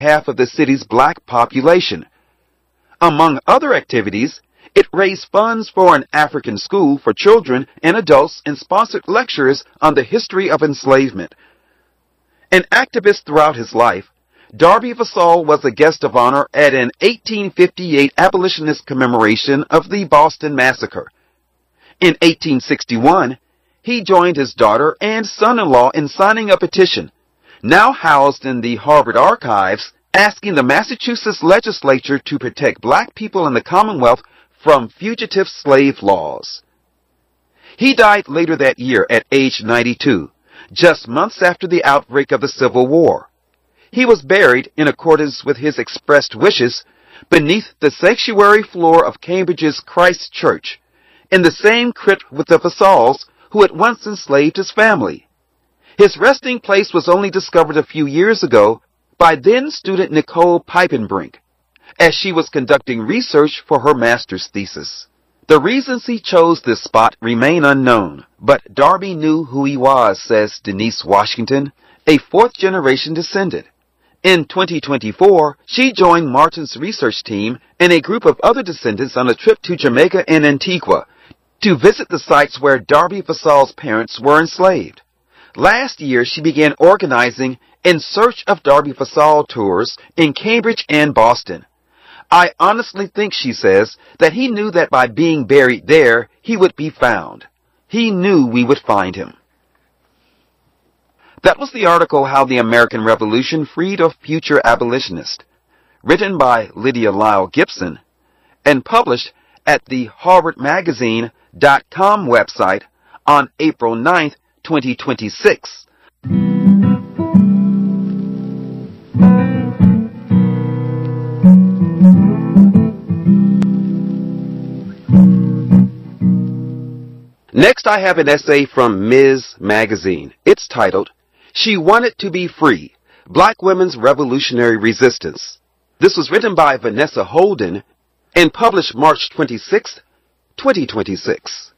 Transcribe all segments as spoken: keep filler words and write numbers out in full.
half of the city's black population. Among other activities, it raised funds for an African school for children and adults and sponsored lectures on the history of enslavement. An activist throughout his life, Darby Vasall was a guest of honor at an eighteen fifty-eight abolitionist commemoration of the Boston Massacre. In eighteen sixty-one, he joined his daughter and son-in-law in signing a petition, now housed in the Harvard Archives, asking the Massachusetts legislature to protect black people in the Commonwealth from fugitive slave laws. He died later that year at age ninety-two, just months after the outbreak of the Civil War. He was buried, in accordance with his expressed wishes, beneath the sanctuary floor of Cambridge's Christ Church, in the same crypt with the Vasalls who had once enslaved his family. His resting place was only discovered a few years ago by then-student Nicole Piepenbrink, as she was conducting research for her master's thesis. The reasons he chose this spot remain unknown, but Darby knew who he was, says Denise Washington, a fourth-generation descendant. In twenty twenty-four, she joined Martin's research team and a group of other descendants on a trip to Jamaica and Antigua to visit the sites where Darby Vasall's parents were enslaved. Last year, she began organizing In Search of Darby Vasall tours in Cambridge and Boston. I honestly think, she says, that he knew that by being buried there, he would be found. He knew we would find him. That was the article, How the American Revolution Freed a Future Abolitionist, written by Lydia Lyle Gibson, and published at the Harvard Magazine dot com website on April ninth, twenty twenty-six. Next, I have an essay from Miz Magazine. It's titled, She Wanted to Be Free, Black Women's Revolutionary Resistance. This was written by Vanessa Holden and published March twenty-sixth, twenty twenty-six.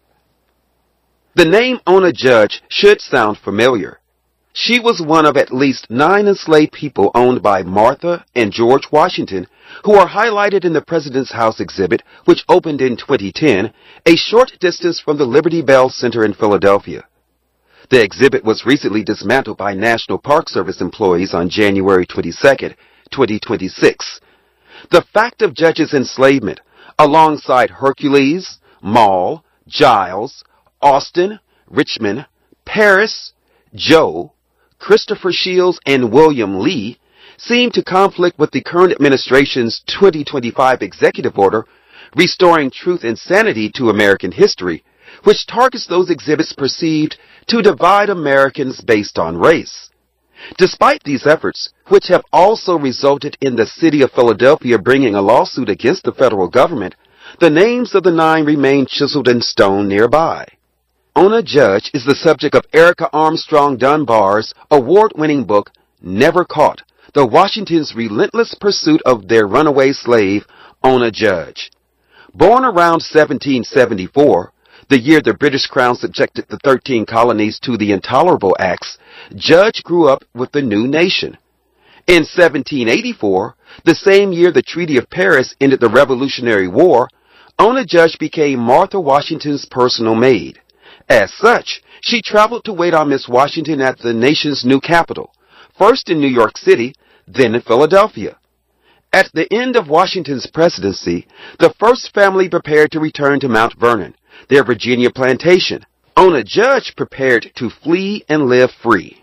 The name Ona Judge should sound familiar. She was one of at least nine enslaved people owned by Martha and George Washington, who are highlighted in the President's House exhibit, which opened in twenty ten, a short distance from the Liberty Bell Center in Philadelphia. The exhibit was recently dismantled by National Park Service employees on January twenty-second, twenty twenty-six. The fact of Judge's enslavement, alongside Hercules, Maul, Giles, Austin, Richmond, Paris, Joe, Christopher Shields, and William Lee, seem to conflict with the current administration's twenty twenty-five executive order, Restoring Truth and Sanity to American History, which targets those exhibits perceived to divide Americans based on race. Despite these efforts, which have also resulted in the city of Philadelphia bringing a lawsuit against the federal government, the names of the nine remain chiseled in stone nearby. Ona Judge is the subject of Erica Armstrong Dunbar's award-winning book, Never Caught, The Washington's Relentless Pursuit of Their Runaway Slave, Ona Judge. Born around seventeen seventy-four, the year the British Crown subjected the thirteen colonies to the Intolerable Acts, Judge grew up with the new nation. In seventeen eighty-four, the same year the Treaty of Paris ended the Revolutionary War, Ona Judge became Martha Washington's personal maid. As such, she traveled to wait on Miss Washington at the nation's new capital, first in New York City, then in Philadelphia. At the end of Washington's presidency, the first family prepared to return to Mount Vernon, their Virginia plantation. Ona Judge prepared to flee and live free.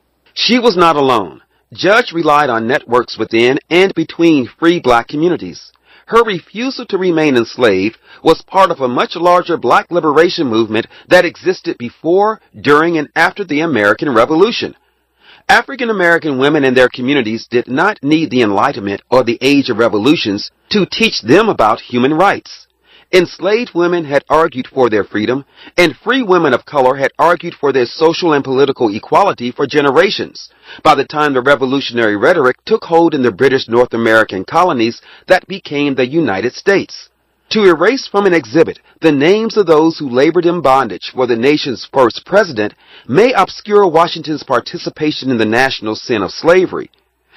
She was not alone. Judge relied on networks within and between free black communities. Her refusal to remain enslaved was part of a much larger black liberation movement that existed before, during, and after the American Revolution. African American women and their communities did not need the Enlightenment or the Age of Revolutions to teach them about human rights. Enslaved women had argued for their freedom, and free women of color had argued for their social and political equality for generations, by the time the revolutionary rhetoric took hold in the British North American colonies that became the United States. To erase from an exhibit the names of those who labored in bondage for the nation's first president may obscure Washington's participation in the national sin of slavery.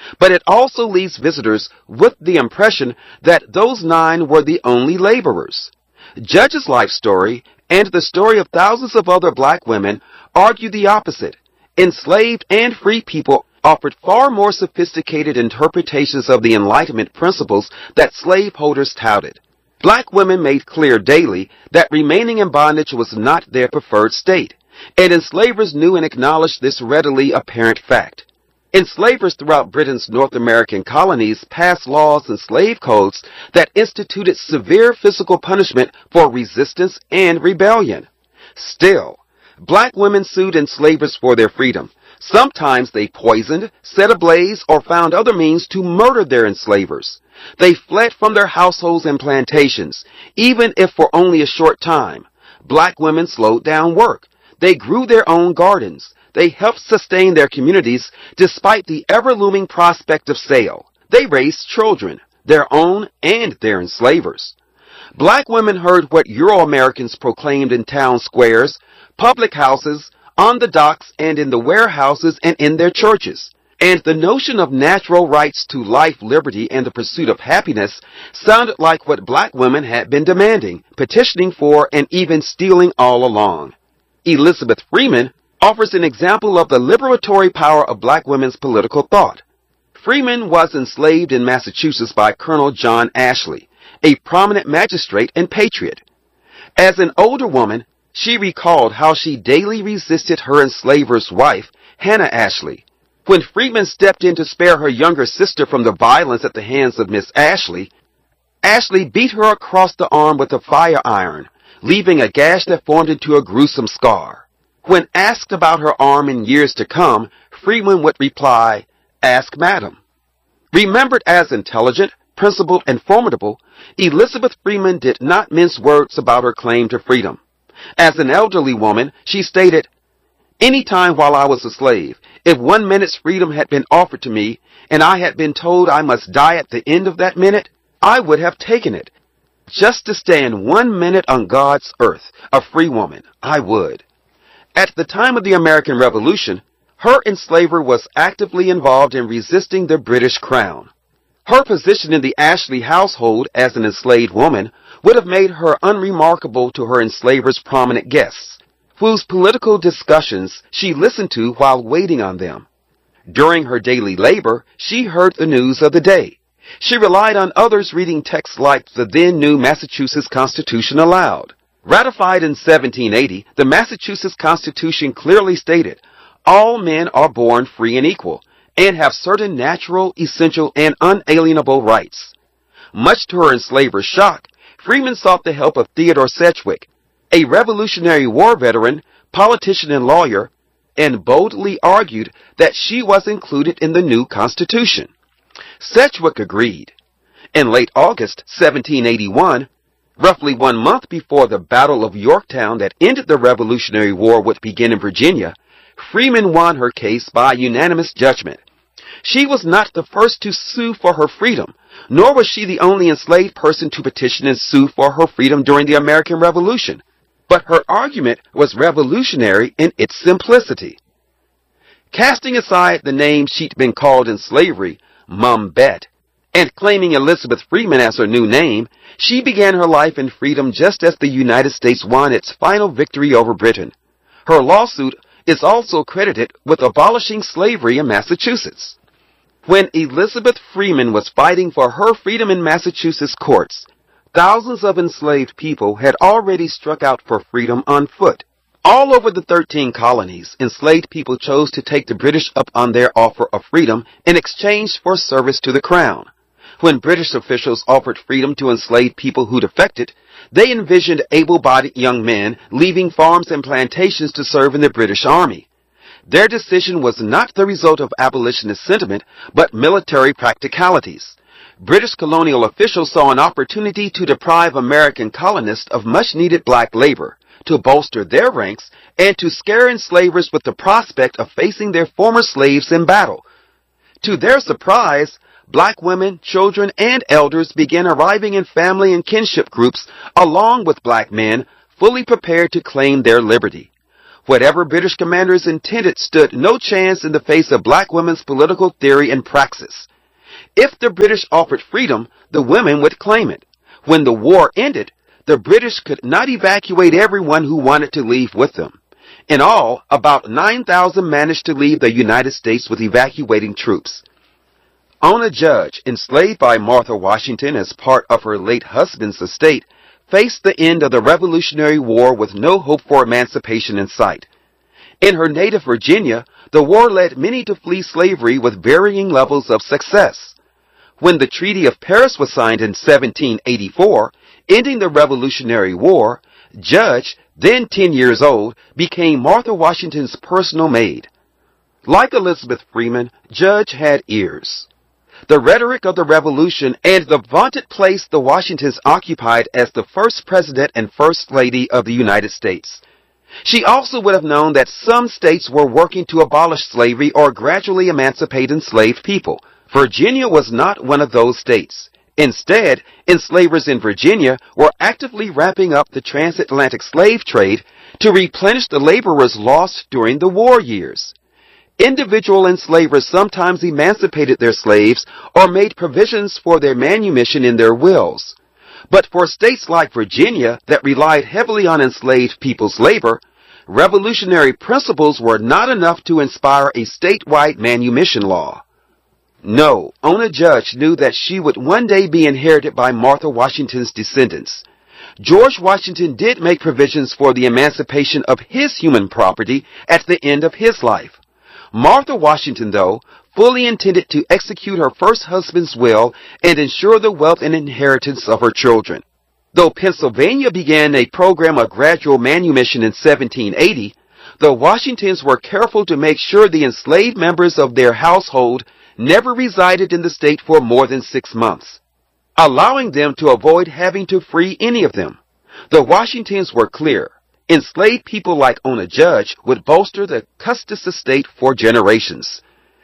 but it also leaves visitors with the impression that those nine were the only laborers. Judge's life story and the story of thousands of other black women argue the opposite. Enslaved and free people offered far more sophisticated interpretations of the Enlightenment principles that slaveholders touted. Black women made clear daily that remaining in bondage was not their preferred state, and enslavers knew and acknowledged this readily apparent fact. Enslavers throughout Britain's North American colonies passed laws and slave codes that instituted severe physical punishment for resistance and rebellion. Still, black women sued enslavers for their freedom. Sometimes they poisoned, set ablaze, or found other means to murder their enslavers. They fled from their households and plantations, even if for only a short time. Black women slowed down work. They grew their own gardens. They helped sustain their communities despite the ever-looming prospect of sale. They raised children, their own and their enslavers. Black women heard what Euro-Americans proclaimed in town squares, public houses, on the docks, and in the warehouses and in their churches. And the notion of natural rights to life, liberty, and the pursuit of happiness sounded like what black women had been demanding, petitioning for, and even stealing all along. Elizabeth Freeman offers an example of the liberatory power of black women's political thought. Freeman was enslaved in Massachusetts by Colonel John Ashley, a prominent magistrate and patriot. As an older woman, she recalled how she daily resisted her enslaver's wife, Hannah Ashley. When Freeman stepped in to spare her younger sister from the violence at the hands of Miss Ashley, Ashley beat her across the arm with a fire iron, leaving a gash that formed into a gruesome scar. When asked about her arm in years to come, Freeman would reply, "Ask Madam." Remembered as intelligent, principled, and formidable, Elizabeth Freeman did not mince words about her claim to freedom. As an elderly woman, she stated, "Any time while I was a slave, if one minute's freedom had been offered to me, and I had been told I must die at the end of that minute, I would have taken it. Just to stand one minute on God's earth, a free woman, I would." At the time of the American Revolution, her enslaver was actively involved in resisting the British Crown. Her position in the Ashley household as an enslaved woman would have made her unremarkable to her enslaver's prominent guests, whose political discussions she listened to while waiting on them. During her daily labor, she heard the news of the day. She relied on others reading texts like the then new Massachusetts Constitution aloud. Ratified in seventeen eighty, the Massachusetts Constitution clearly stated, "All men are born free and equal, and have certain natural, essential, and unalienable rights." Much to her enslaver's shock, Freeman sought the help of Theodore Sedgwick, a Revolutionary War veteran, politician, and lawyer, and boldly argued that she was included in the new Constitution. Sedgwick agreed. In late August seventeen eighty-one, roughly one month before the Battle of Yorktown that ended the Revolutionary War would begin in Virginia, Freeman won her case by unanimous judgment. She was not the first to sue for her freedom, nor was she the only enslaved person to petition and sue for her freedom during the American Revolution. But her argument was revolutionary in its simplicity. Casting aside the name she'd been called in slavery, Mum Bet, and claiming Elizabeth Freeman as her new name, she began her life in freedom just as the United States won its final victory over Britain. Her lawsuit is also credited with abolishing slavery in Massachusetts. When Elizabeth Freeman was fighting for her freedom in Massachusetts courts, thousands of enslaved people had already struck out for freedom on foot. All over the thirteen colonies, enslaved people chose to take the British up on their offer of freedom in exchange for service to the Crown. When British officials offered freedom to enslaved people who defected, they envisioned able-bodied young men leaving farms and plantations to serve in the British Army. Their decision was not the result of abolitionist sentiment, but military practicalities. British colonial officials saw an opportunity to deprive American colonists of much-needed black labor, to bolster their ranks, and to scare enslavers with the prospect of facing their former slaves in battle. To their surprise, black women, children, and elders began arriving in family and kinship groups along with black men, fully prepared to claim their liberty. Whatever British commanders intended stood no chance in the face of black women's political theory and praxis. If the British offered freedom, the women would claim it. When the war ended, the British could not evacuate everyone who wanted to leave with them. In all, about nine thousand managed to leave the United States with evacuating troops. Ona Judge, enslaved by Martha Washington as part of her late husband's estate, faced the end of the Revolutionary War with no hope for emancipation in sight. In her native Virginia, the war led many to flee slavery with varying levels of success. When the Treaty of Paris was signed in seventeen eighty-four, ending the Revolutionary War, Judge, then ten years old, became Martha Washington's personal maid. Like Elizabeth Freeman, Judge had ears. The rhetoric of the Revolution and the vaunted place the Washingtons occupied as the first president and first lady of the United States. She also would have known that some states were working to abolish slavery or gradually emancipate enslaved people. Virginia was not one of those states. Instead, enslavers in Virginia were actively wrapping up the transatlantic slave trade to replenish the laborers lost during the war years. Individual enslavers sometimes emancipated their slaves or made provisions for their manumission in their wills. But for states like Virginia that relied heavily on enslaved people's labor, revolutionary principles were not enough to inspire a statewide manumission law. No, Ona Judge knew that she would one day be inherited by Martha Washington's descendants. George Washington did make provisions for the emancipation of his human property at the end of his life. Martha Washington, though, fully intended to execute her first husband's will and ensure the wealth and inheritance of her children. Though Pennsylvania began a program of gradual manumission in seventeen eighty, the Washingtons were careful to make sure the enslaved members of their household never resided in the state for more than six months, allowing them to avoid having to free any of them. The Washingtons were clear. Enslaved people like Ona Judge would bolster the Custis estate for generations.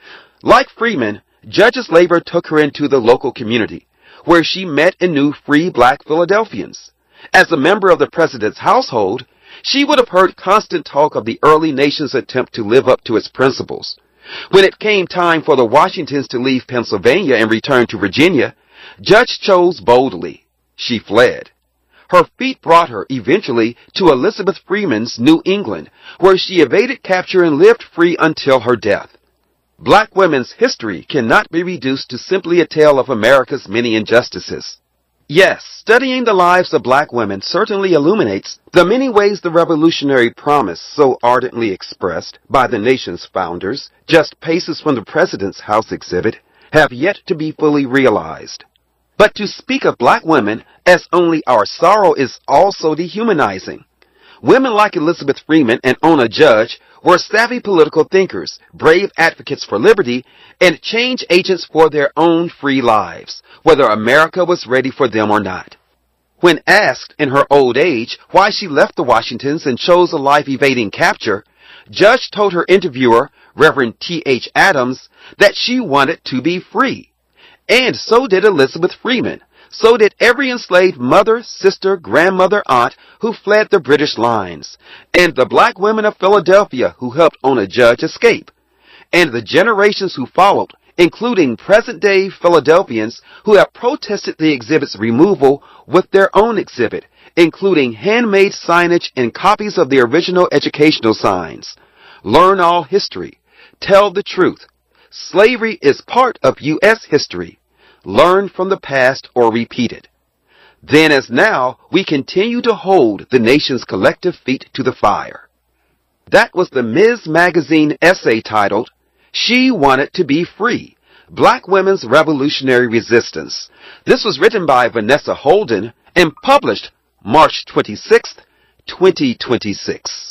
Like Freeman, Judge's labor took her into the local community, where she met and knew free black Philadelphians. As a member of the president's household, she would have heard constant talk of the early nation's attempt to live up to its principles. When it came time for the Washingtons to leave Pennsylvania and return to Virginia, Judge chose boldly. She fled. Her feet brought her eventually to Elizabeth Freeman's New England, where she evaded capture and lived free until her death. Black women's history cannot be reduced to simply a tale of America's many injustices. Yes, studying the lives of black women certainly illuminates the many ways the revolutionary promise so ardently expressed by the nation's founders, just paces from the President's House exhibit, have yet to be fully realized. But to speak of black women as only our sorrow is also dehumanizing. Women like Elizabeth Freeman and Ona Judge were savvy political thinkers, brave advocates for liberty, and change agents for their own free lives, whether America was ready for them or not. When asked in her old age why she left the Washingtons and chose a life evading capture, Judge told her interviewer, Reverend T H Adams, that she wanted to be free. And so did Elizabeth Freeman. So did every enslaved mother, sister, grandmother, aunt who fled the British lines, and the black women of Philadelphia who helped Ona Judge escape, and the generations who followed, including present-day Philadelphians who have protested the exhibit's removal with their own exhibit, including handmade signage and copies of the original educational signs. Learn all history. Tell the truth. Slavery is part of U S history. Learn from the past or repeat it. Then as now, we continue to hold the nation's collective feet to the fire. That was the Miz Magazine essay titled, She Wanted to Be Free, Black Women's Revolutionary Resistance. This was written by Vanessa Holden and published March twenty-sixth, twenty twenty-six.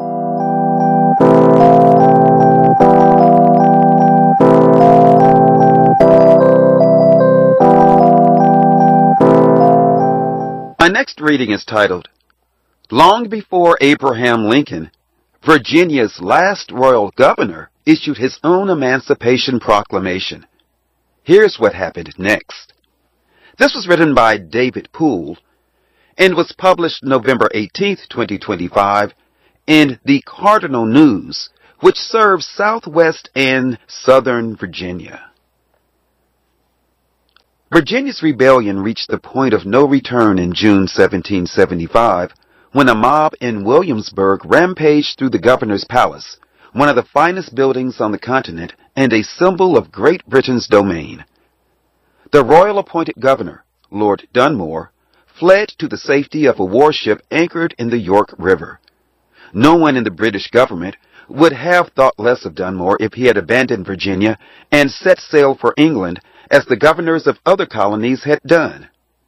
My next reading is titled, Long Before Abraham Lincoln, Virginia's last royal governor issued his own Emancipation Proclamation. Here's what happened next. This was written by David Poole and was published November eighteenth, twenty twenty-five, and the Cardinal News, which serves southwest and southern Virginia. Virginia's rebellion reached the point of no return in June seventeen seventy-five, when a mob in Williamsburg rampaged through the governor's palace, one of the finest buildings on the continent and a symbol of Great Britain's domain. The royal-appointed governor, Lord Dunmore, fled to the safety of a warship anchored in the York River. No one in the British government would have thought less of Dunmore if he had abandoned Virginia and set sail for England as the governors of other colonies had done.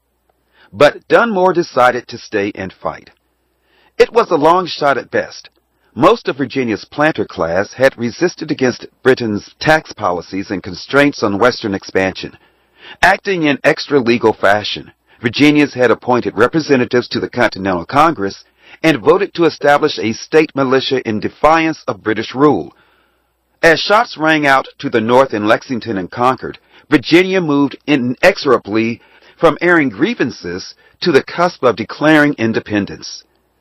But Dunmore decided to stay and fight. It was a long shot at best. Most of Virginia's planter class had resisted against Britain's tax policies and constraints on Western expansion. Acting in extra-legal fashion, Virginians had appointed representatives to the Continental Congress and voted to establish a state militia in defiance of British rule. As shots rang out to the north in Lexington and Concord, Virginia moved inexorably from airing grievances to the cusp of declaring independence.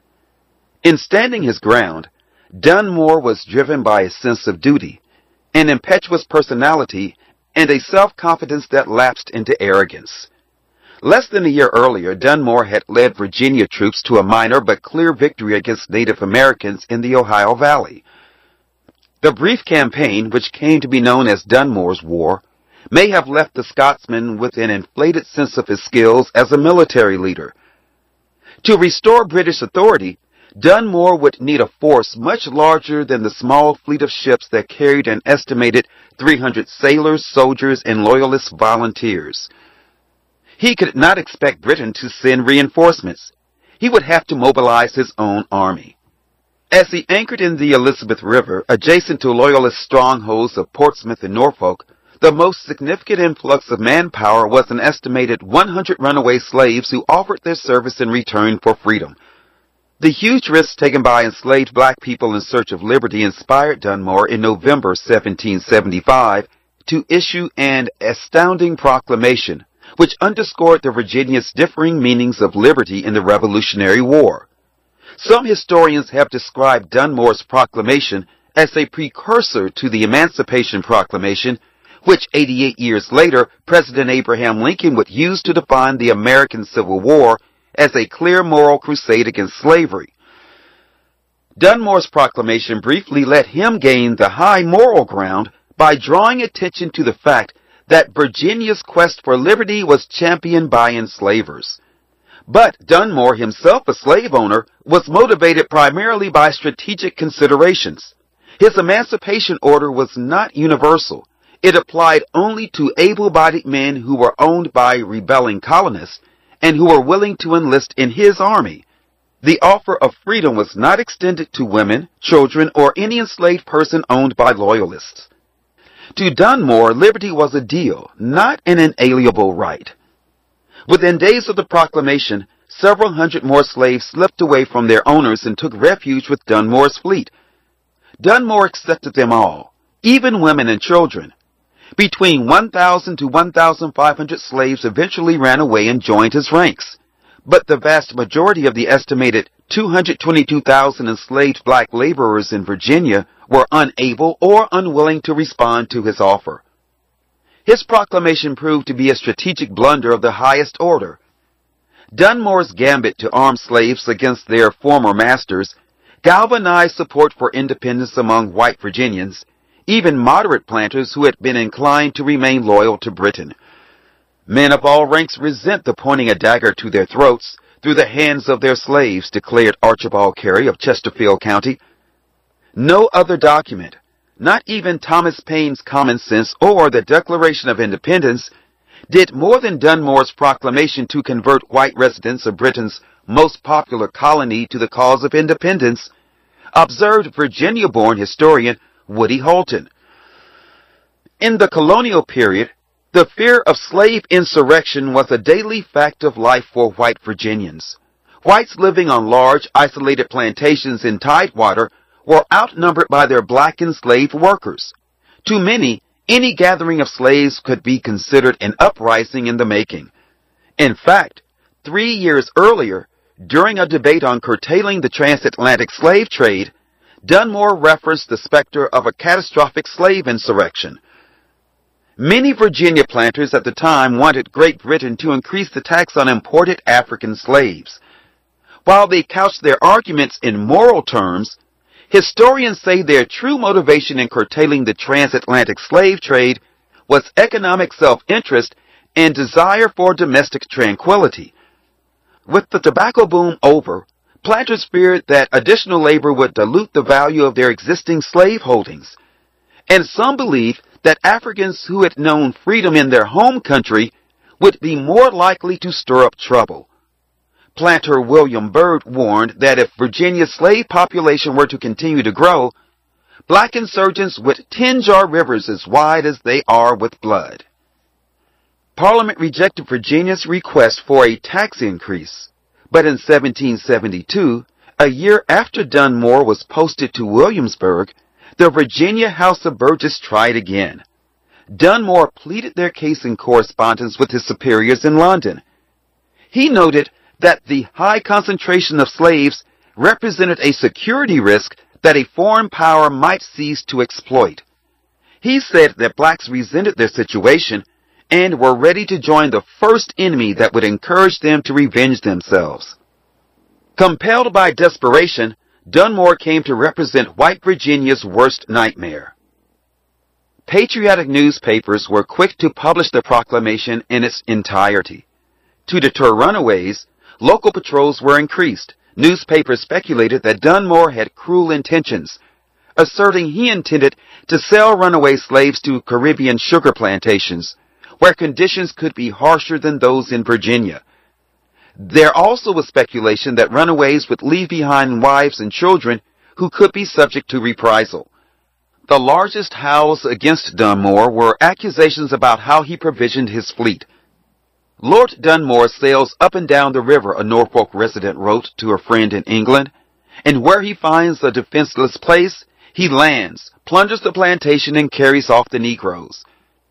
In standing his ground, Dunmore was driven by a sense of duty, an impetuous personality, and a self-confidence that lapsed into arrogance. Less than a year earlier, Dunmore had led Virginia troops to a minor but clear victory against Native Americans in the Ohio Valley. The brief campaign, which came to be known as Dunmore's War, may have left the Scotsman with an inflated sense of his skills as a military leader. To restore British authority, Dunmore would need a force much larger than the small fleet of ships that carried an estimated three hundred sailors, soldiers, and Loyalist volunteers. He could not expect Britain to send reinforcements. He would have to mobilize his own army. As he anchored in the Elizabeth River, adjacent to Loyalist strongholds of Portsmouth and Norfolk, the most significant influx of manpower was an estimated one hundred runaway slaves who offered their service in return for freedom. The huge risks taken by enslaved black people in search of liberty inspired Dunmore in November seventeen seventy-five to issue an astounding proclamation, which underscored the Virginians' differing meanings of liberty in the Revolutionary War. Some historians have described Dunmore's proclamation as a precursor to the Emancipation Proclamation, which eighty-eight years later President Abraham Lincoln would use to define the American Civil War as a clear moral crusade against slavery. Dunmore's proclamation briefly let him gain the high moral ground by drawing attention to the fact that Virginia's quest for liberty was championed by enslavers. But Dunmore, himself a slave owner, was motivated primarily by strategic considerations. His emancipation order was not universal. It applied only to able-bodied men who were owned by rebelling colonists and who were willing to enlist in his army. The offer of freedom was not extended to women, children, or any enslaved person owned by Loyalists. To Dunmore, liberty was a deal, not an inalienable right. Within days of the proclamation, several hundred more slaves slipped away from their owners and took refuge with Dunmore's fleet. Dunmore accepted them all, even women and children. Between one thousand to one thousand five hundred slaves eventually ran away and joined his ranks, but the vast majority of the estimated two hundred twenty-two thousand enslaved black laborers in Virginia were unable or unwilling to respond to his offer. His proclamation proved to be a strategic blunder of the highest order. Dunmore's gambit to arm slaves against their former masters galvanized support for independence among white Virginians, even moderate planters who had been inclined to remain loyal to Britain. Men of all ranks resent the pointing a dagger to their throats through the hands of their slaves, declared Archibald Carey of Chesterfield County. No other document, not even Thomas Paine's Common Sense or the Declaration of Independence, did more than Dunmore's proclamation to convert white residents of Britain's most popular colony to the cause of independence, observed Virginia-born historian Woody Holton. In the colonial period, the fear of slave insurrection was a daily fact of life for white Virginians. Whites living on large, isolated plantations in Tidewater were outnumbered by their black enslaved workers. To many, any gathering of slaves could be considered an uprising in the making. In fact, three years earlier, During a debate on curtailing the transatlantic slave trade, Dunmore referenced the specter of a catastrophic slave insurrection. Many Virginia planters at the time wanted Great Britain to increase the tax on imported African slaves. While they couched their arguments in moral terms, historians say their true motivation in curtailing the transatlantic slave trade was economic self-interest and desire for domestic tranquility. With the tobacco boom over, planters feared that additional labor would dilute the value of their existing slave holdings, and some believed that Africans who had known freedom in their home country would be more likely to stir up trouble. Planter William Byrd warned that if Virginia's slave population were to continue to grow, black insurgents would tinge our rivers as wide as they are with blood. Parliament rejected Virginia's request for a tax increase, but in seventeen seventy-two, a year after Dunmore was posted to Williamsburg, the Virginia House of Burgess tried again. Dunmore pleaded their case in correspondence with his superiors in London. He noted that the high concentration of slaves represented a security risk that a foreign power might seize to exploit. He said that blacks resented their situation and were ready to join the first enemy that would encourage them to revenge themselves. Compelled by desperation, Dunmore came to represent white Virginia's worst nightmare. Patriotic newspapers were quick to publish the proclamation in its entirety. To deter runaways, local patrols were increased. Newspapers speculated that Dunmore had cruel intentions, asserting he intended to sell runaway slaves to Caribbean sugar plantations, where conditions could be harsher than those in Virginia. There also was speculation that runaways would leave behind wives and children who could be subject to reprisal. The largest howls against Dunmore were accusations about how he provisioned his fleet. Lord Dunmore sails up and down the river, a Norfolk resident wrote to a friend in England, and where he finds a defenseless place, he lands, plunders the plantation, and carries off the Negroes.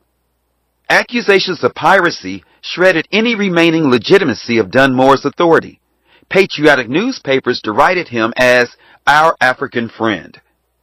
Accusations of piracy shredded any remaining legitimacy of Dunmore's authority. Patriotic newspapers derided him as our African friend.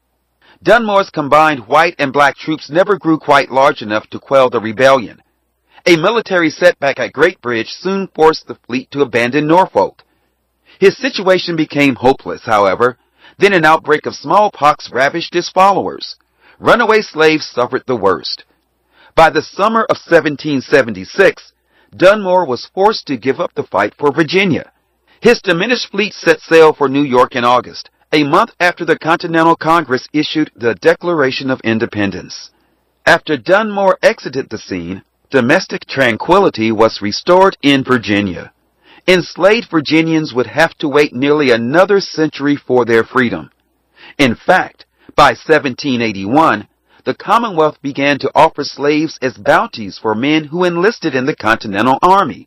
Dunmore's combined white and black troops never grew quite large enough to quell the rebellion. A military setback at Great Bridge soon forced the fleet to abandon Norfolk. His situation became hopeless, however. Then an outbreak of smallpox ravaged his followers. Runaway slaves suffered the worst. By the summer of seventeen seventy-six, Dunmore was forced to give up the fight for Virginia. His diminished fleet set sail for New York in August, a month after the Continental Congress issued the Declaration of Independence. After Dunmore exited the scene, domestic tranquility was restored in Virginia. Enslaved Virginians would have to wait nearly another century for their freedom. In fact, by seventeen eighty-one, the Commonwealth began to offer slaves as bounties for men who enlisted in the Continental Army.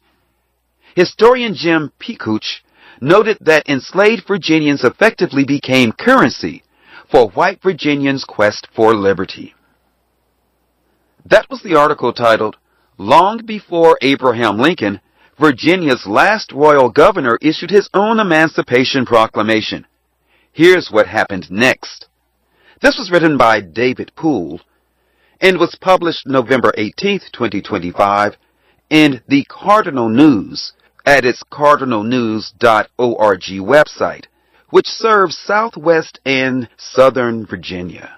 Historian Jim Pekuch noted that enslaved Virginians effectively became currency for white Virginians' quest for liberty. That was the article titled, Long Before Abraham Lincoln, Virginia's Last Royal Governor Issued His Own Emancipation Proclamation. Here's what happened next. This was written by David Poole and was published November eighteenth, twenty twenty-five in the Cardinal News at its cardinal news dot org website, which serves Southwest and Southern Virginia.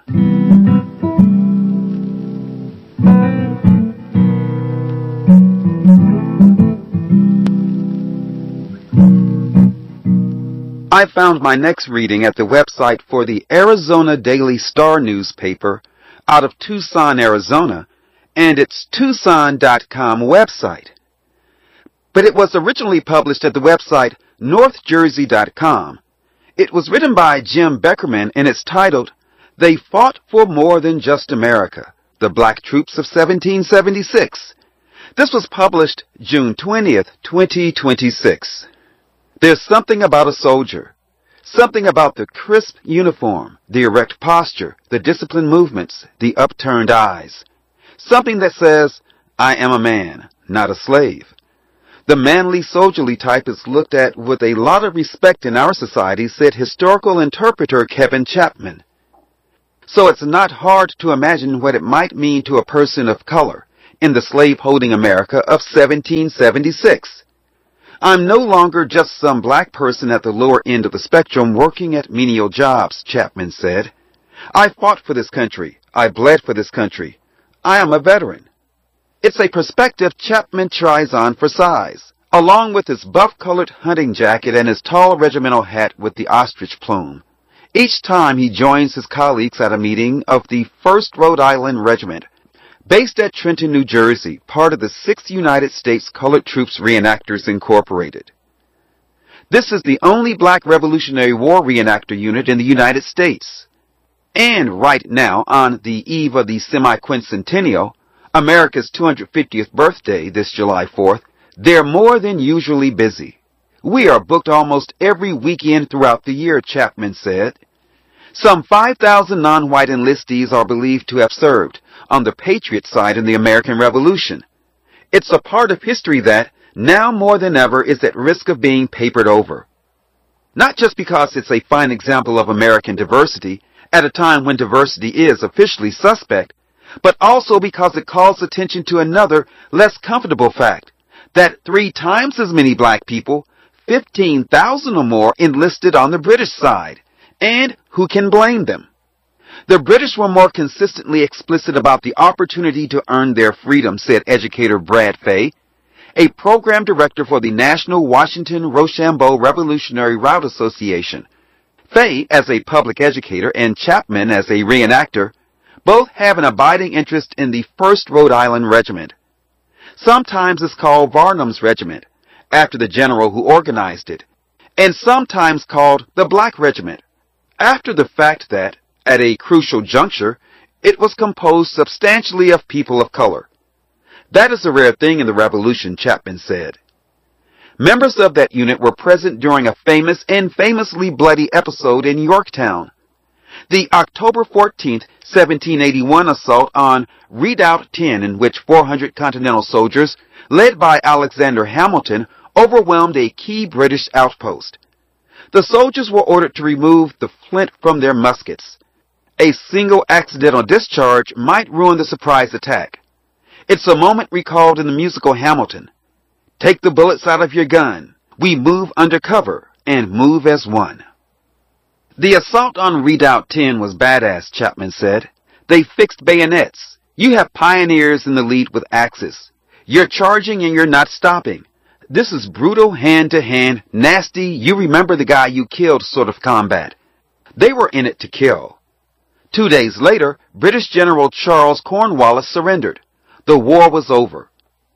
I found my next reading at the website for the Arizona Daily Star newspaper out of Tucson, Arizona, and its Tucson dot com website. But it was originally published at the website North Jersey dot com. It was written by Jim Beckerman and it's titled, They Fought for More Than Just America, the Black Troops of seventeen seventy-six. This was published June twentieth, twenty twenty-six. There's something about a soldier, something about the crisp uniform, the erect posture, the disciplined movements, the upturned eyes. Something that says, I am a man, not a slave. The manly soldierly type is looked at with a lot of respect in our society, said historical interpreter Kevin Chapman. So it's not hard to imagine what it might mean to a person of color in the slave-holding America of seventeen seventy-six. I'm no longer just some black person at the lower end of the spectrum working at menial jobs, Chapman said. I fought for this country. I bled for this country. I am a veteran. It's a perspective Chapman tries on for size, along with his buff-colored hunting jacket and his tall regimental hat with the ostrich plume. Each time he joins his colleagues at a meeting of the first Rhode Island Regiment, based at Trenton, New Jersey, part of the sixth United States Colored Troops Reenactors Incorporated. This is the only black Revolutionary War reenactor unit in the United States. And right now, on the eve of the semi-quincentennial, America's two hundred fiftieth birthday this July fourth, they're more than usually busy. We are booked almost every weekend throughout the year, Chapman said. Some five thousand non-white enlistees are believed to have served on the Patriot side in the American Revolution. It's a part of history that, now more than ever, is at risk of being papered over. Not just because it's a fine example of American diversity at a time when diversity is officially suspect, but also because it calls attention to another, less comfortable fact, that three times as many black people, fifteen thousand or more, enlisted on the British side. And who can blame them? The British were more consistently explicit about the opportunity to earn their freedom, said educator Brad Fay, a program director for the National Washington Rochambeau Revolutionary Route Association. Fay, as a public educator, and Chapman, as a reenactor, both have an abiding interest in the first Rhode Island Regiment. Sometimes it's called Varnum's Regiment, after the general who organized it, and sometimes called the Black Regiment, after the fact that, at a crucial juncture, it was composed substantially of people of color. That is a rare thing in the Revolution, Chapman said. Members of that unit were present during a famous and famously bloody episode in Yorktown. The October fourteenth, seventeen eighty-one assault on Redoubt ten, in which four hundred Continental soldiers, led by Alexander Hamilton, overwhelmed a key British outpost. The soldiers were ordered to remove the flint from their muskets. A single accidental discharge might ruin the surprise attack. It's a moment recalled in the musical Hamilton. Take the bullets out of your gun. We move under cover and move as one. The assault on Redoubt ten was badass, Chapman said. They fixed bayonets. You have pioneers in the lead with axes. You're charging and you're not stopping. This is brutal, hand-to-hand, nasty, you remember the guy you killed sort of combat. They were in it to kill. Two days later, British General Charles Cornwallis surrendered. The war was over.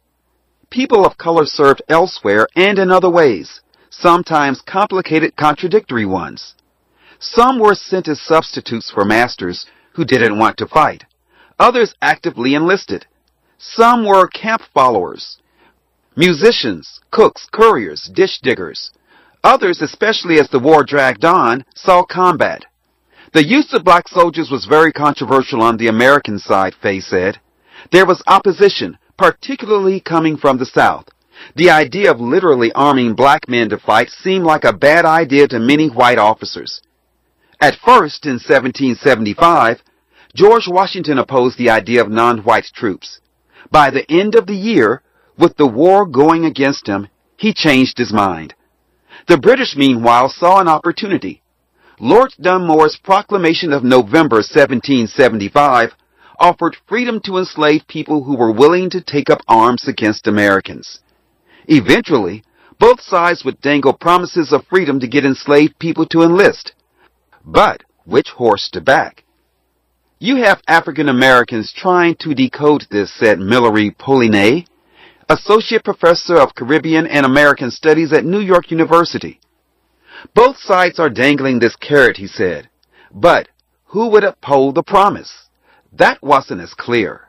People of color served elsewhere and in other ways, sometimes complicated, contradictory ones. Some were sent as substitutes for masters who didn't want to fight. Others actively enlisted. Some were camp followers. Musicians, cooks, couriers, dish diggers. Others, especially as the war dragged on, saw combat. The use of black soldiers was very controversial on the American side, Fay said. There was opposition, particularly coming from the South. The idea of literally arming black men to fight seemed like a bad idea to many white officers. At first, in seventeen seventy-five, George Washington opposed the idea of non-white troops. By the end of the year, with the war going against him, he changed his mind. The British, meanwhile, saw an opportunity. Lord Dunmore's proclamation of November seventeen seventy-five offered freedom to enslaved people who were willing to take up arms against Americans. Eventually, both sides would dangle promises of freedom to get enslaved people to enlist. But which horse to back? You have African Americans trying to decode this, said Millery Polinet, Associate Professor of Caribbean and American Studies at New York University. Both sides are dangling this carrot, he said. But who would uphold the promise? That wasn't as clear.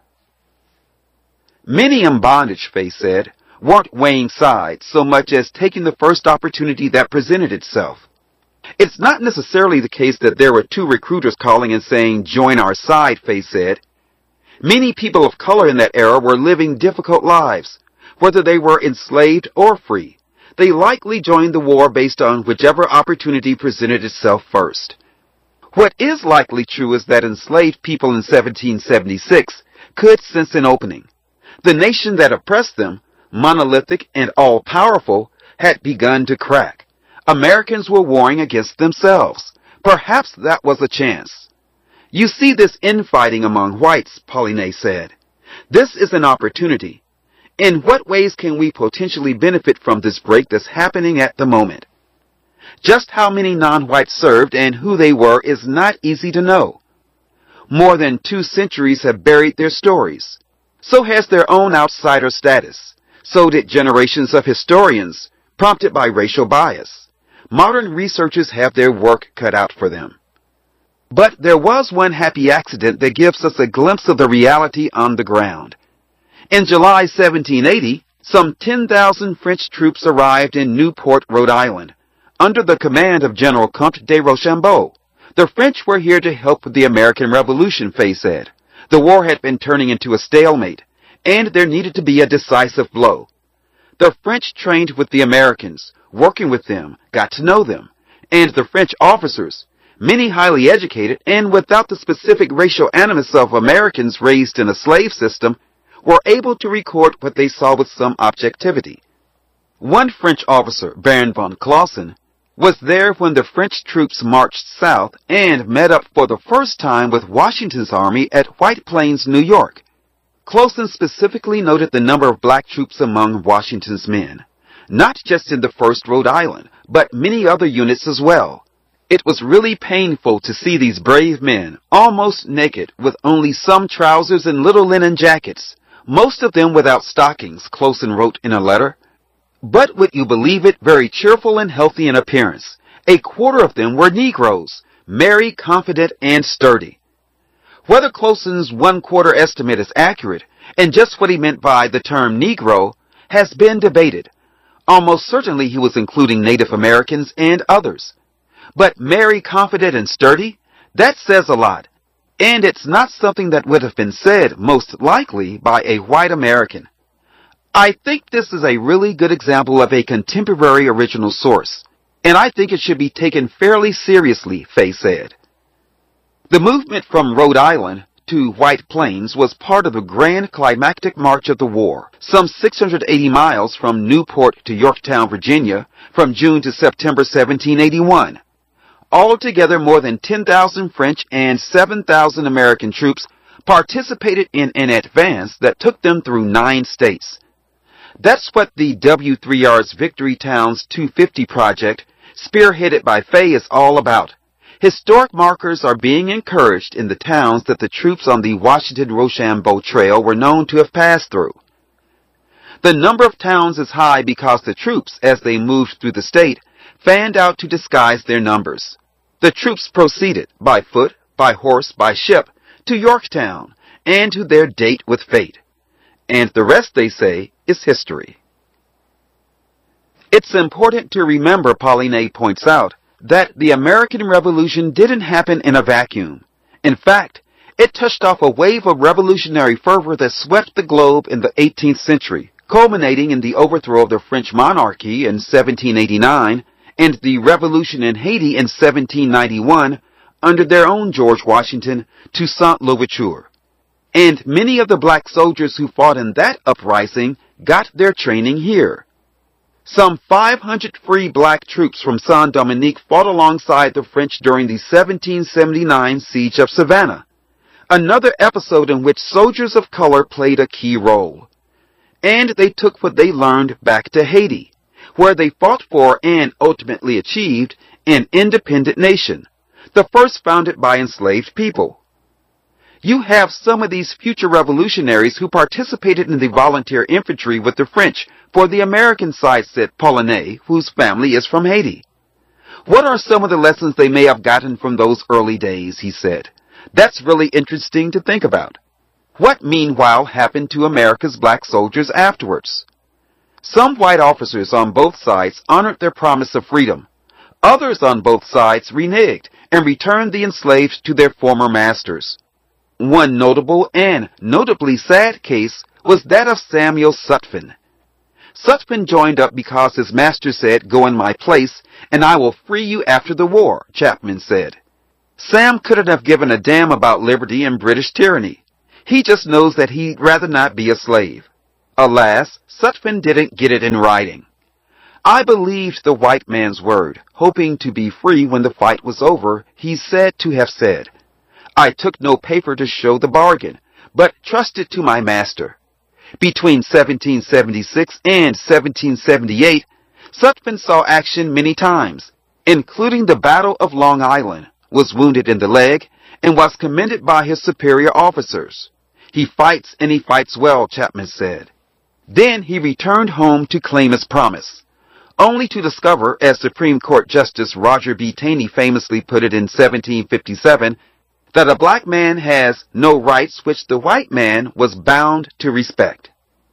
Many in bondage, Fay said, weren't weighing sides so much as taking the first opportunity that presented itself. It's not necessarily the case that there were two recruiters calling and saying, join our side, Fay said. Many people of color in that era were living difficult lives, whether they were enslaved or free. They likely joined the war based on whichever opportunity presented itself first. What is likely true is that enslaved people in seventeen seventy-six could sense an opening. The nation that oppressed them, monolithic and all-powerful, had begun to crack. Americans were warring against themselves. Perhaps that was a chance. You see this infighting among whites, Pauline said. This is an opportunity. In what ways can we potentially benefit from this break that's happening at the moment? Just how many non-whites served and who they were is not easy to know. More than two centuries have buried their stories. So has their own outsider status. So did generations of historians, prompted by racial bias. Modern researchers have their work cut out for them. But there was one happy accident that gives us a glimpse of the reality on the ground. In July seventeen eighty, some ten thousand French troops arrived in Newport, Rhode Island, under the command of General Comte de Rochambeau. The French were here to help with the American Revolution, Fay said. The war had been turning into a stalemate, and there needed to be a decisive blow. The French trained with the Americans, working with them, got to know them, and the French officers, many highly educated and without the specific racial animus of Americans raised in a slave system, were able to record what they saw with some objectivity. One French officer, Baron von Clausen, was there when the French troops marched south and met up for the first time with Washington's army at White Plains, New York. Clausen specifically noted the number of black troops among Washington's men, not just in the first Rhode Island, but many other units as well. It was really painful to see these brave men, almost naked, with only some trousers and little linen jackets, most of them without stockings, Clausen wrote in a letter. But would you believe it, very cheerful and healthy in appearance. A quarter of them were Negroes, merry, confident, and sturdy. Whether Clausen's one-quarter estimate is accurate, and just what he meant by the term Negro, has been debated. Almost certainly he was including Native Americans and others. But merry, confident, and sturdy? That says a lot. And it's not something that would have been said, most likely, by a white American. I think this is a really good example of a contemporary original source, and I think it should be taken fairly seriously, Fay said. The movement from Rhode Island to White Plains was part of the grand climactic march of the war, some six hundred eighty miles from Newport to Yorktown, Virginia, from June to September seventeen eighty-one. Altogether, more than ten thousand French and seven thousand American troops participated in an advance that took them through nine states. That's what the W three R's Victory Towns two fifty project, spearheaded by Fay, is all about. Historic markers are being encouraged in the towns that the troops on the Washington-Rochambeau Trail were known to have passed through. The number of towns is high because the troops, as they moved through the state, fanned out to disguise their numbers. The troops proceeded, by foot, by horse, by ship, to Yorktown, and to their date with fate. And the rest, they say, is history. It's important to remember, Pauline points out, that the American Revolution didn't happen in a vacuum. In fact, it touched off a wave of revolutionary fervor that swept the globe in the eighteenth century, culminating in the overthrow of the French monarchy in seventeen eighty-nine and the revolution in Haiti in seventeen ninety-one under their own George Washington, Toussaint Louverture. And many of the black soldiers who fought in that uprising got their training here. Some five hundred free black troops from Saint-Dominique fought alongside the French during the seventeen seventy-nine siege of Savannah, another episode in which soldiers of color played a key role. And they took what they learned back to Haiti, where they fought for and ultimately achieved an independent nation, the first founded by enslaved people. You have some of these future revolutionaries who participated in the volunteer infantry with the French for the American side, said Pauline, whose family is from Haiti. What are some of the lessons they may have gotten from those early days, he said. That's really interesting to think about. What, meanwhile, happened to America's black soldiers afterwards? Some white officers on both sides honored their promise of freedom. Others on both sides reneged and returned the enslaved to their former masters. One notable and notably sad case was that of Samuel Sutphin. Sutphin joined up because his master said, "Go in my place, and I will free you after the war," Chapman said. Sam couldn't have given a damn about liberty and British tyranny. He just knows that he'd rather not be a slave. Alas, Sutphin didn't get it in writing. "I believed the white man's word, hoping to be free when the fight was over," he's said to have said. "I took no paper to show the bargain, but trusted to my master." Between seventeen seventy-six and seventeen seventy-eight, Sutphin saw action many times, including the Battle of Long Island, was wounded in the leg, and was commended by his superior officers. "He fights, and he fights well," Chapman said. Then he returned home to claim his promise, only to discover, as Supreme Court Justice Roger B. Taney famously put it in seventeen fifty-seven, that a black man has no rights which the white man was bound to respect.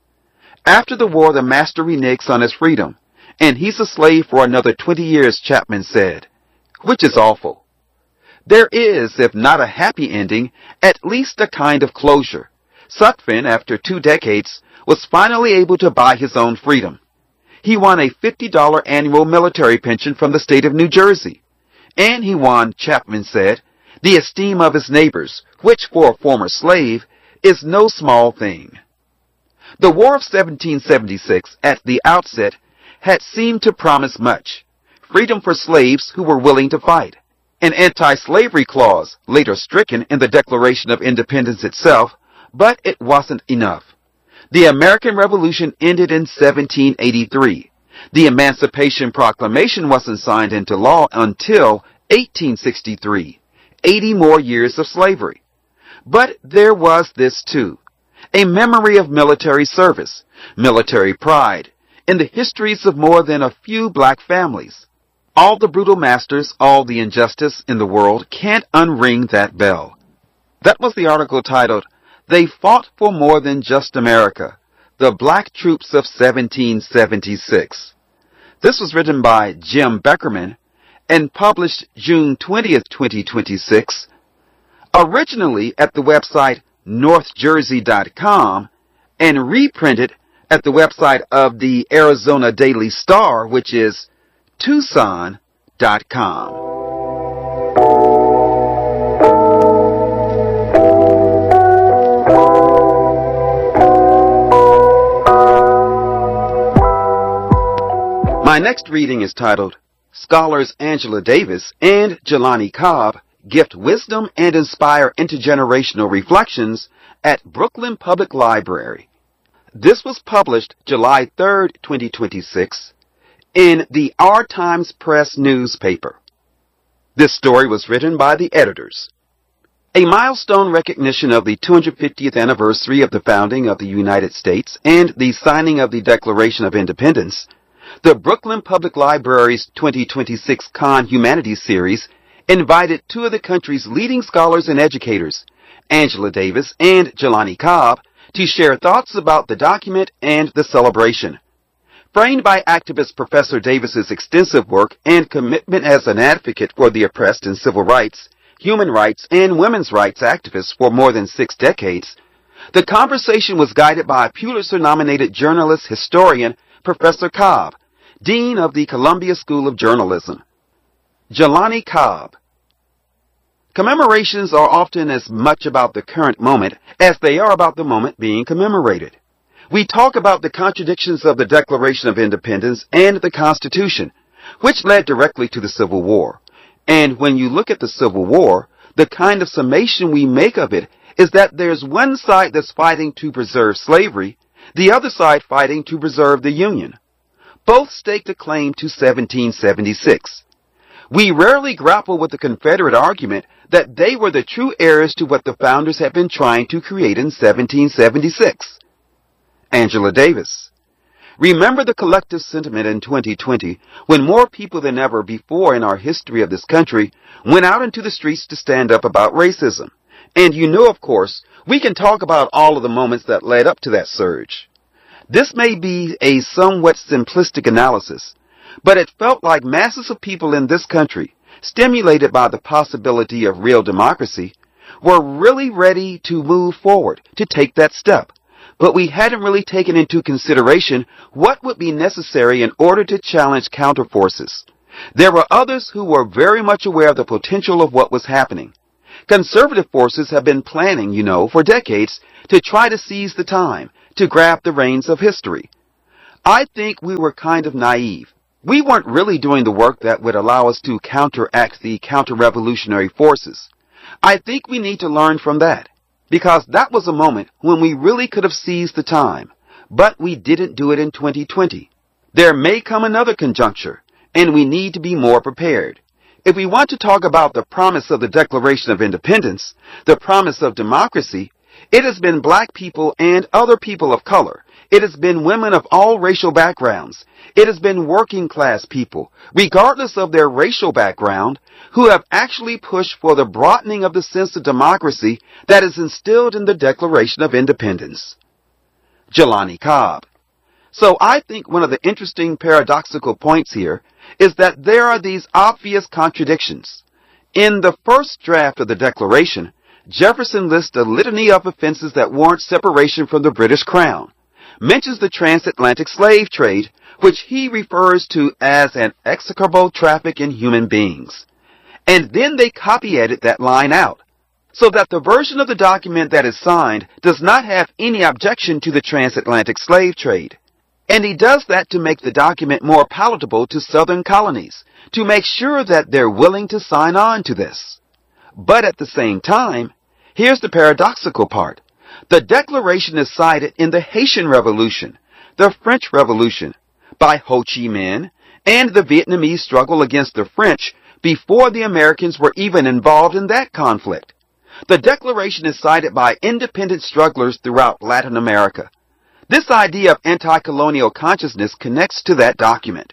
After the war, the master reneges on his freedom, and he's a slave for another twenty years, Chapman said, which is awful. There is, if not a happy ending, at least a kind of closure. Sutphin, after two decades, was finally able to buy his own freedom. He won a fifty dollar annual military pension from the state of New Jersey, and he won, Chapman said, the esteem of his neighbors, which for a former slave is no small thing. The War of seventeen seventy-six, at the outset, had seemed to promise much: freedom for slaves who were willing to fight, an anti-slavery clause later stricken in the Declaration of Independence itself, but it wasn't enough. The American Revolution ended in seventeen eighty-three. The Emancipation Proclamation wasn't signed into law until eighteen sixty-three, eighty more years of slavery. But there was this too, a memory of military service, military pride, in the histories of more than a few black families. All the brutal masters, all the injustice in the world can't unring that bell. That was the article titled, "They Fought for More Than Just America, the Black Troops of seventeen seventy-six. This was written by Jim Beckerman and published June twentieth, twenty twenty-six, originally at the website north jersey dot com and reprinted at the website of the Arizona Daily Star, which is tucson dot com. My next reading is titled, "Scholars Angela Davis and Jelani Cobb Gift Wisdom and Inspire Intergenerational Reflections at Brooklyn Public Library." This was published July third, twenty twenty-six, in the Our Times Press newspaper. This story was written by the editors. A milestone recognition of the two hundred fiftieth anniversary of the founding of the United States and the signing of the Declaration of Independence, the Brooklyn Public Library's twenty twenty-six Con Humanities series invited two of the country's leading scholars and educators, Angela Davis and Jelani Cobb, to share thoughts about the document and the celebration. Framed by activist Professor Davis's extensive work and commitment as an advocate for the oppressed and civil rights, human rights, and women's rights activists for more than six decades, the conversation was guided by Pulitzer-nominated journalist historian Professor Cobb, Dean of the Columbia School of Journalism. Jelani Cobb. Commemorations are often as much about the current moment as they are about the moment being commemorated. We talk about the contradictions of the Declaration of Independence and the Constitution, which led directly to the Civil War. And when you look at the Civil War, the kind of summation we make of it is that there's one side that's fighting to preserve slavery, the other side fighting to preserve the Union. Both staked a claim to seventeen seventy-six. We rarely grapple with the Confederate argument that they were the true heirs to what the founders had been trying to create in seventeen seventy-six. Angela Davis. Remember the collective sentiment in twenty twenty when more people than ever before in our history of this country went out into the streets to stand up about racism. And you know, of course, we can talk about all of the moments that led up to that surge. This may be a somewhat simplistic analysis, but it felt like masses of people in this country, stimulated by the possibility of real democracy, were really ready to move forward, to take that step, but we hadn't really taken into consideration what would be necessary in order to challenge counterforces. There were others who were very much aware of the potential of what was happening. Conservative forces have been planning, you know, for decades to try to seize the time, to grab the reins of history. I think we were kind of naive. We weren't really doing the work that would allow us to counteract the counter-revolutionary forces. I think we need to learn from that, because that was a moment when we really could have seized the time, but we didn't do it in twenty twenty. There may come another conjuncture, and we need to be more prepared. If we want to talk about the promise of the Declaration of Independence, the promise of democracy, it has been black people and other people of color. It has been women of all racial backgrounds. It has been working class people, regardless of their racial background, who have actually pushed for the broadening of the sense of democracy that is instilled in the Declaration of Independence. Jelani Cobb. So I think one of the interesting paradoxical points here is that there are these obvious contradictions. In the first draft of the Declaration, Jefferson lists a litany of offenses that warrant separation from the British Crown, mentions the transatlantic slave trade, which he refers to as an execrable traffic in human beings. And then they copy-edit that line out, so that the version of the document that is signed does not have any objection to the transatlantic slave trade. And he does that to make the document more palatable to southern colonies, to make sure that they're willing to sign on to this. But at the same time, here's the paradoxical part. The Declaration is cited in the Haitian Revolution, the French Revolution, by Ho Chi Minh, and the Vietnamese struggle against the French before the Americans were even involved in that conflict. The Declaration is cited by independent strugglers throughout Latin America. This idea of anti-colonial consciousness connects to that document.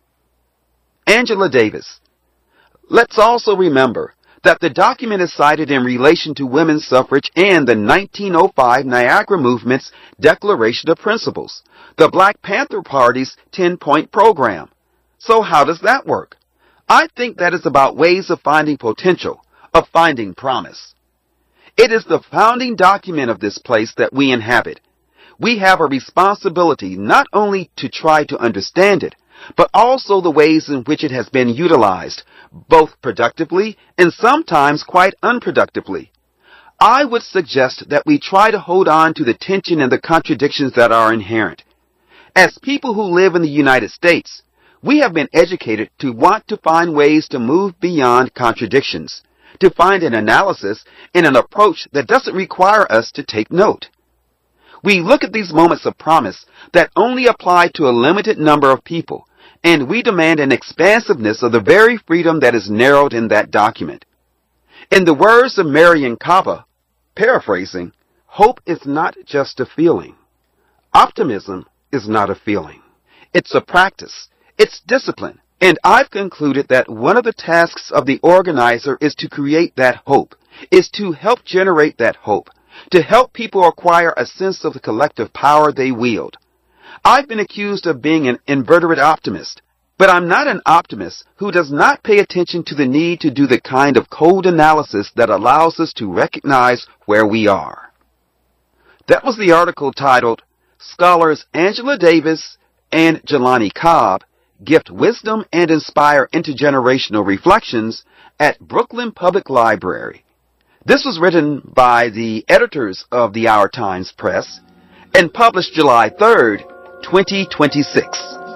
Angela Davis. Let's also remember that the document is cited in relation to women's suffrage and the nineteen oh five Niagara Movement's Declaration of Principles, the Black Panther Party's ten-point program. So how does that work? I think that is about ways of finding potential, of finding promise. It is the founding document of this place that we inhabit. We have a responsibility not only to try to understand it, but also the ways in which it has been utilized, both productively and sometimes quite unproductively. I would suggest that we try to hold on to the tension and the contradictions that are inherent. As people who live in the United States, we have been educated to want to find ways to move beyond contradictions, to find an analysis and an approach that doesn't require us to take note. We look at these moments of promise that only apply to a limited number of people, and we demand an expansiveness of the very freedom that is narrowed in that document. In the words of Marion Kaba, paraphrasing, hope is not just a feeling. Optimism is not a feeling. It's a practice. It's discipline. And I've concluded that one of the tasks of the organizer is to create that hope, is to help generate that hope, to help people acquire a sense of the collective power they wield. I've been accused of being an inveterate optimist, but I'm not an optimist who does not pay attention to the need to do the kind of cold analysis that allows us to recognize where we are. That was the article titled, Scholars Angela Davis and Jelani Cobb Gift Wisdom and Inspire Intergenerational Reflections at Brooklyn Public Library. This was written by the editors of the Our Times Press and published July third, twenty twenty-six.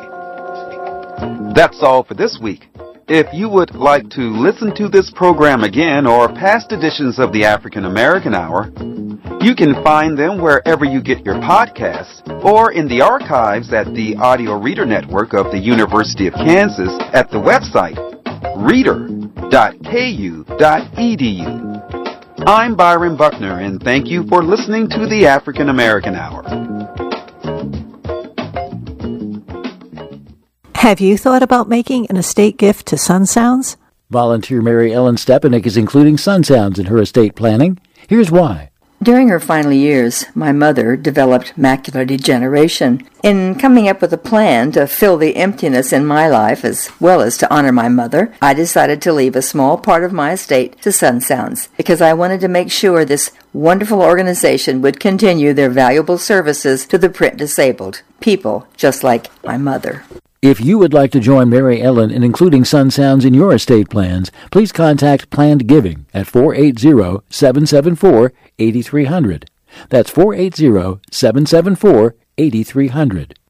That's all for this week. If you would like to listen to this program again or past editions of the African American Hour, you can find them wherever you get your podcasts or in the archives at the Audio Reader Network of the University of Kansas at the website reader dot k u dot e d u. I'm Byron Buckner, and thank you for listening to the African American Hour. Have you thought about making an estate gift to Sun Sounds? Volunteer Mary Ellen Stepanek is including Sun Sounds in her estate planning. Here's why. During her final years, my mother developed macular degeneration. In coming up with a plan to fill the emptiness in my life as well as to honor my mother, I decided to leave a small part of my estate to Sun Sounds because I wanted to make sure this wonderful organization would continue their valuable services to the print disabled, people just like my mother. If you would like to join Mary Ellen in including Sun Sounds in your estate plans, please contact Planned Giving at four eight zero, seven seven four, eight three zero zero. That's four eight zero, seven seven four, eight three zero zero.